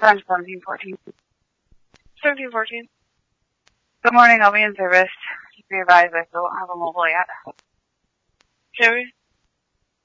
Times 1714. 1714. Good morning, I'll be in service. Just be advised I still don't have a mobile yet. Joey?